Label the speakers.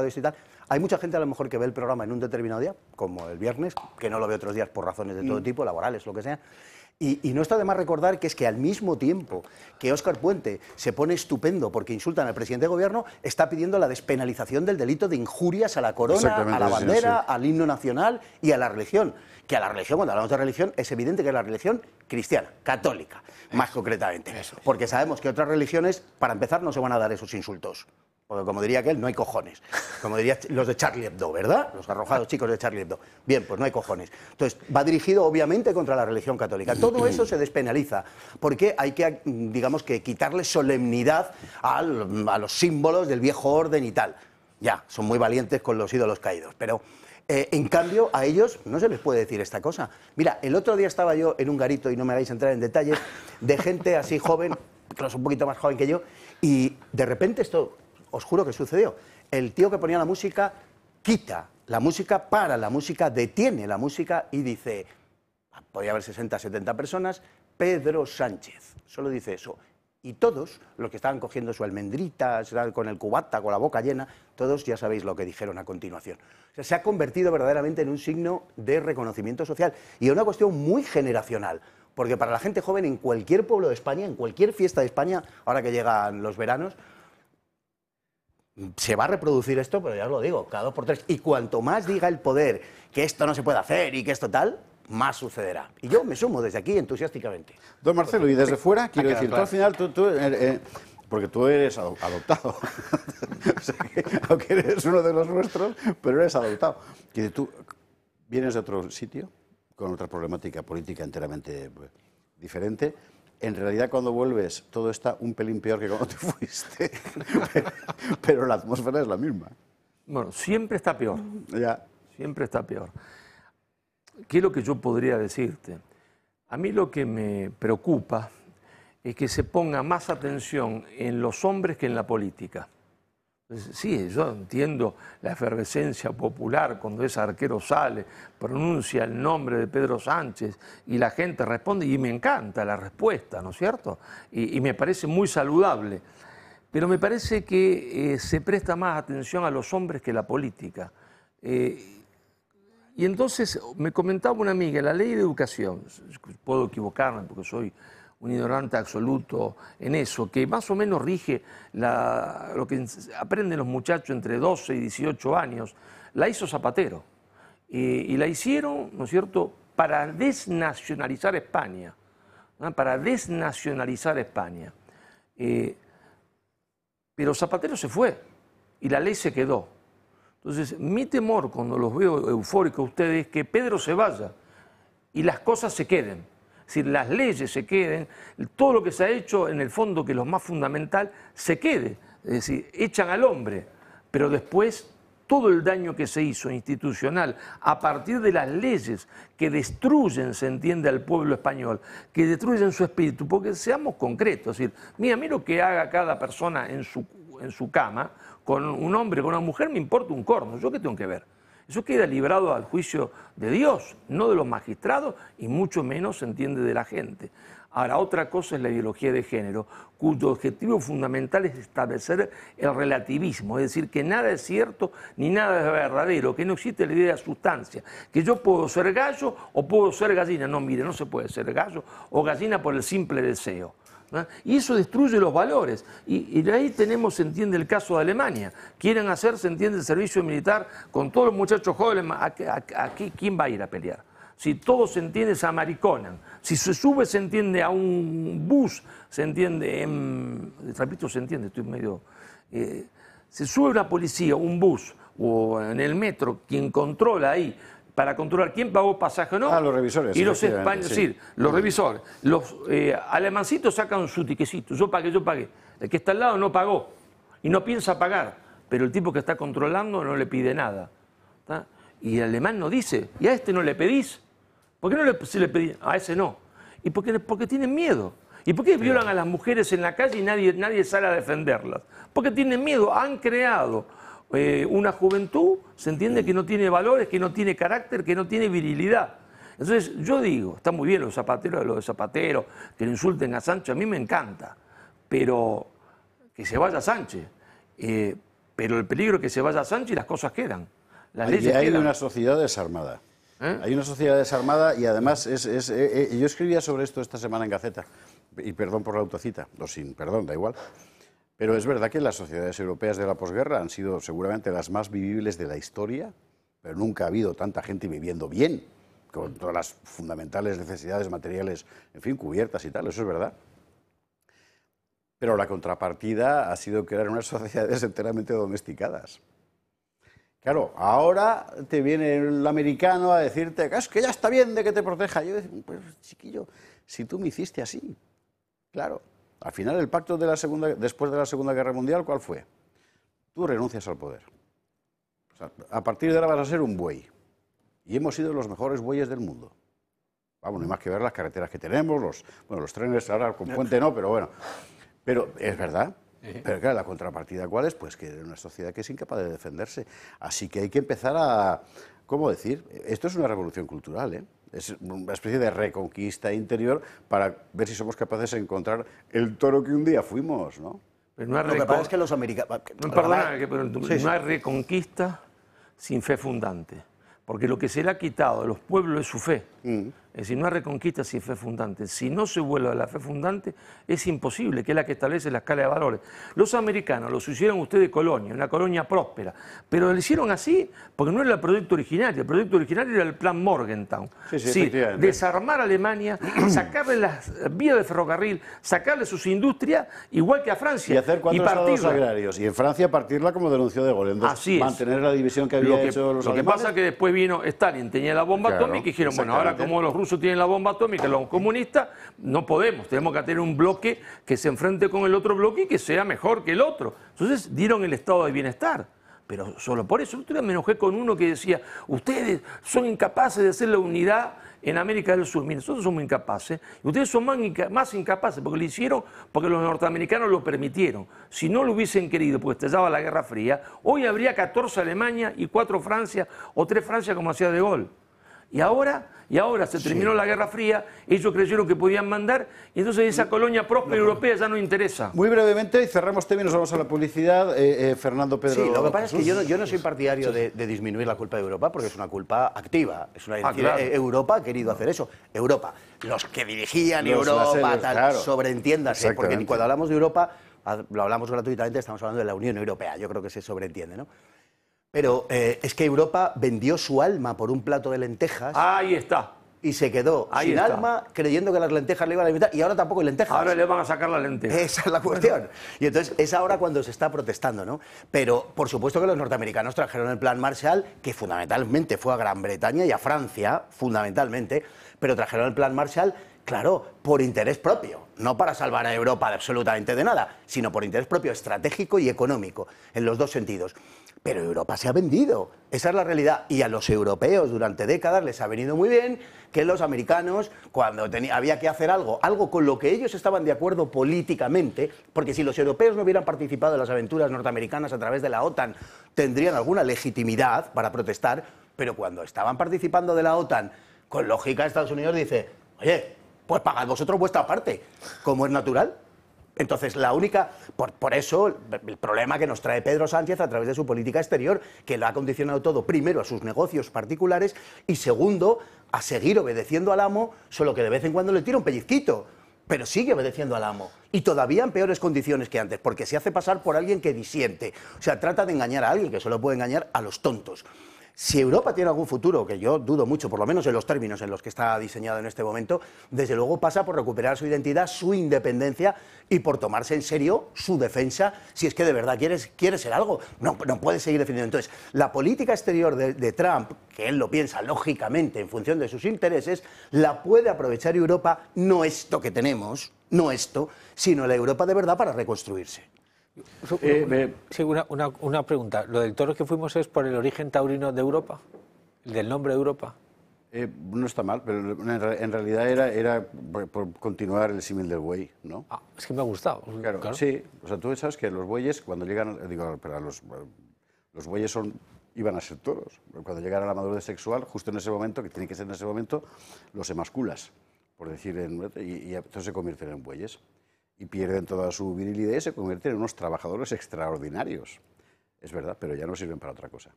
Speaker 1: esto y tal. Hay mucha gente a lo mejor que ve el programa en un determinado día, como el viernes, que no lo ve otros días por razones de todo tipo, laborales, lo que sea. Y no está de más recordar que es que al mismo tiempo que Óscar Puente se pone estupendo porque insultan al presidente de gobierno, está pidiendo la despenalización del delito de injurias a la corona, a la bandera, al himno nacional y a la religión. Que a la religión, cuando hablamos de religión, es evidente que es la religión cristiana, católica, más concretamente. Porque sabemos que otras religiones, para empezar, no se van a dar esos insultos. Porque como diría aquel, no hay cojones. Como dirían los de Charlie Hebdo, ¿verdad? Los arrojados chicos de Charlie Hebdo. Bien, pues no hay cojones. Entonces, va dirigido obviamente contra la religión católica. Todo eso se despenaliza, porque hay que, digamos, que quitarle solemnidad a los símbolos del viejo orden y tal. Ya, son muy valientes con los ídolos caídos, pero... en cambio, a ellos no se les puede decir esta cosa. Mira, el otro día estaba yo en un garito, y no me hagáis entrar en detalles, de gente así joven, incluso un poquito más joven que yo, y de repente esto, os juro que sucedió. El tío que ponía la música quita la música, para la música, detiene la música y dice, podía haber 60, 70 personas, Pedro Sánchez. Solo dice eso. Y todos, los que estaban cogiendo su almendrita, con el cubata, con la boca llena, todos ya sabéis lo que dijeron a continuación. O sea, se ha convertido verdaderamente en un signo de reconocimiento social y en una cuestión muy generacional, porque para la gente joven en cualquier pueblo de España, en cualquier fiesta de España, ahora que llegan los veranos, se va a reproducir esto, pero ya os lo digo, cada 2 por 3. Y cuanto más diga el poder que esto no se puede hacer y que esto tal, más sucederá. Y yo me sumo desde aquí entusiasticamente.
Speaker 2: Don Marcelo, y desde fuera, quiero decir, tú al final, porque tú eres adoptado, o sea que, aunque eres uno de los nuestros, pero eres adoptado. Que tú vienes de otro sitio, con otra problemática política enteramente diferente. En realidad, cuando vuelves, todo está un pelín peor que cuando te fuiste, pero la atmósfera es la misma.
Speaker 3: Bueno, siempre está peor.
Speaker 2: Ya.
Speaker 3: Siempre está peor. ¿Qué es lo que yo podría decirte? A mí lo que me preocupa es que se ponga más atención en los hombres que en la política. Entonces, sí, yo entiendo la efervescencia popular cuando ese arquero sale, pronuncia el nombre de Pedro Sánchez y la gente responde, y me encanta la respuesta, ¿no es cierto? Y me parece muy saludable. Pero me parece que se presta más atención a los hombres que a la política. Y entonces me comentaba una amiga, la ley de educación, puedo equivocarme porque soy un ignorante absoluto en eso, que más o menos rige lo que aprenden los muchachos entre 12 y 18 años, la hizo Zapatero. Y la hicieron, ¿no es cierto?, para desnacionalizar España, ¿no? Para desnacionalizar España. Pero Zapatero se fue y la ley se quedó. Entonces, mi temor cuando los veo eufóricos a ustedes es que Pedro se vaya y las cosas se queden. Es decir, las leyes se queden, todo lo que se ha hecho en el fondo, que es lo más fundamental, se quede. Es decir, echan al hombre, pero después todo el daño que se hizo institucional a partir de las leyes que destruyen, se entiende, al pueblo español, que destruyen su espíritu, porque seamos concretos. Es decir, mira, a mí lo que haga cada persona en su cama, con un hombre, con una mujer, me importa un corno. ¿Yo qué tengo que ver? Eso queda librado al juicio de Dios, no de los magistrados y mucho menos, se entiende, de la gente. Ahora, otra cosa es la ideología de género, cuyo objetivo fundamental es establecer el relativismo, es decir, que nada es cierto ni nada es verdadero, que no existe la idea de sustancia, que yo puedo ser gallo o puedo ser gallina. No, mire, no se puede ser gallo o gallina por el simple deseo, ¿no? Y eso destruye los valores. Y de ahí tenemos, se entiende, el caso de Alemania. Quieren hacer, se entiende, el servicio militar con todos los muchachos jóvenes. Aquí, ¿quién va a ir a pelear? Si todos, se entiende, se amariconan. Si se sube, se entiende, a un bus, se entiende, repito, se entiende, estoy medio... se sube una policía, un bus, o en el metro, quien controla ahí, para controlar quién pagó pasaje o no.
Speaker 2: Los revisores.
Speaker 3: Y los españoles, sí, los revisores. Los alemancitos sacan su tiquecito. Yo pagué. El que está al lado no pagó y no piensa pagar, pero el tipo que está controlando no le pide nada. ¿Tá? Y el alemán no dice, ¿y a este no le pedís? ¿Por qué no le pedís? A ese no. ¿Y porque tienen miedo? ¿Y por qué violan a las mujeres en la calle y nadie sale a defenderlas? Porque tienen miedo. Han creado una juventud, se entiende, que no tiene valores, que no tiene carácter, que no tiene virilidad. Entonces yo digo, está muy bien lo de Zapatero, que le insulten a Sánchez, a mí me encanta, pero que se vaya Sánchez. Pero el peligro es que se vaya Sánchez y las cosas quedan. Las
Speaker 2: Hay
Speaker 3: leyes quedan.
Speaker 2: una sociedad desarmada. Hay una sociedad desarmada y además yo escribía sobre esto esta semana en Gaceta, y perdón por la autocita, o sin perdón, da igual, pero es verdad que las sociedades europeas de la posguerra han sido seguramente las más vivibles de la historia, pero nunca ha habido tanta gente viviendo bien, con todas las fundamentales necesidades materiales, en fin, cubiertas y tal, eso es verdad. Pero la contrapartida ha sido crear unas sociedades enteramente domesticadas. Claro, ahora te viene el americano a decirte es que ya está bien de que te proteja. Yo digo, pues chiquillo, si tú me hiciste así. Claro, al final el pacto después de la Segunda Guerra Mundial, ¿cuál fue? Tú renuncias al poder. O sea, a partir de ahora vas a ser un buey. Y hemos sido los mejores bueyes del mundo. Vamos, no hay más que ver las carreteras que tenemos, los trenes ahora con puente no, pero bueno. Pero es verdad. Pero claro, la contrapartida ¿cuál es? Pues que es una sociedad que es incapaz de defenderse. Así que hay que empezar a... ¿Cómo decir? Esto es una revolución cultural, ¿eh? Es una especie de reconquista interior para ver si somos capaces de encontrar el toro que un día fuimos, ¿no?
Speaker 3: Pero no
Speaker 1: Lo que pasa es que los americanos...
Speaker 3: no hay reconquista sin fe fundante. Porque lo que se le ha quitado a los pueblos es su fe. Es decir, no hay reconquista sin fe fundante. Si no se vuelve a la fe fundante, es imposible, que es la que establece la escala de valores. Los americanos los hicieron ustedes de colonia, una colonia próspera, pero lo hicieron así porque no era el proyecto originario. El proyecto originario era el plan Morgenthau. Sí, desarmar a Alemania, sacarle las vías de ferrocarril, sacarle sus industrias, igual que a Francia.
Speaker 2: Y hacer 4 estados agrarios. Y en Francia partirla como denunció De Gaulle.
Speaker 3: Así
Speaker 2: mantener la división que había hecho los alemanes.
Speaker 3: Lo que pasa es que después vino Stalin, tenía la bomba atómica y dijeron, bueno, ahora como los rusos tienen la bomba atómica, los comunistas, no podemos, tenemos que tener un bloque que se enfrente con el otro bloque y que sea mejor que el otro. Entonces dieron el estado de bienestar, pero solo por eso. El otro día me enojé con uno que decía, ustedes son incapaces de hacer la unidad en América del Sur. Miren, nosotros somos incapaces, y ustedes son más incapaces porque lo hicieron, porque los norteamericanos lo permitieron. Si no lo hubiesen querido, porque estallaba la Guerra Fría, hoy habría 14 Alemania y 4 Francia, o 3 Francia como hacía De Gaulle. Y ahora se terminó la Guerra Fría, ellos creyeron que podían mandar, y entonces esa colonia próspera europea ya no interesa.
Speaker 2: Muy brevemente, y cerramos tema y nos vamos a la publicidad. Fernando, Pedro...
Speaker 1: Sí, lo que pasa es que yo no soy partidario de disminuir la culpa de Europa, porque es una culpa activa. Es una, claro. Europa ha querido hacer eso. Europa, los que dirigían Europa, claro. Sobreentiéndase, porque cuando hablamos de Europa, lo hablamos gratuitamente, estamos hablando de la Unión Europea, yo creo que se sobreentiende, ¿no? Pero es que Europa vendió su alma por un plato de lentejas.
Speaker 3: Ahí está.
Speaker 1: Y se quedó sin alma, creyendo que las lentejas le iban a alimentar, y ahora tampoco hay lentejas.
Speaker 3: Ahora le van a sacar las lentejas.
Speaker 1: Esa es la cuestión. Bueno. Y entonces es ahora cuando se está protestando, ¿no? Pero por supuesto que los norteamericanos trajeron el plan Marshall, que fundamentalmente fue a Gran Bretaña y a Francia, fundamentalmente, pero trajeron el plan Marshall, claro, por interés propio, no para salvar a Europa de absolutamente de nada, sino por interés propio estratégico y económico, en los dos sentidos. Pero Europa se ha vendido, esa es la realidad. Y a los europeos durante décadas les ha venido muy bien que los americanos, cuando había que hacer algo con lo que ellos estaban de acuerdo políticamente, porque si los europeos no hubieran participado en las aventuras norteamericanas a través de la OTAN, tendrían alguna legitimidad para protestar, pero cuando estaban participando de la OTAN, con lógica Estados Unidos dice, oye, pues pagad vosotros vuestra parte, como es natural. Entonces, por eso, el problema que nos trae Pedro Sánchez a través de su política exterior, que lo ha condicionado todo, primero, a sus negocios particulares y, segundo, a seguir obedeciendo al amo, solo que de vez en cuando le tira un pellizquito, pero sigue obedeciendo al amo. Y todavía en peores condiciones que antes, porque se hace pasar por alguien que disiente. O sea, trata de engañar a alguien que solo puede engañar a los tontos. Si Europa tiene algún futuro, que yo dudo mucho, por lo menos en los términos en los que está diseñado en este momento, desde luego pasa por recuperar su identidad, su independencia y por tomarse en serio su defensa, si es que de verdad quiere ser algo. No puede seguir defendiendo. Entonces, la política exterior de Trump, que él lo piensa lógicamente en función de sus intereses, la puede aprovechar Europa, no esto que tenemos, no esto, sino la Europa de verdad para reconstruirse.
Speaker 4: Sí, una pregunta. ¿Lo del toro que fuimos es por el origen taurino de Europa? ¿El del nombre de Europa?
Speaker 2: No está mal, pero en realidad era por continuar el símil del buey, ¿no?
Speaker 4: Ah, es que me ha gustado.
Speaker 2: Claro. Sí, o sea, tú sabes que los bueyes cuando llegan, los bueyes iban a ser toros. Cuando llegan a la madurez sexual, justo en ese momento, que tiene que ser en ese momento, los emasculas, por decir, y entonces se convierten en bueyes. Y pierden toda su virilidad y se convierten en unos trabajadores extraordinarios. Es verdad, pero ya no sirven para otra cosa.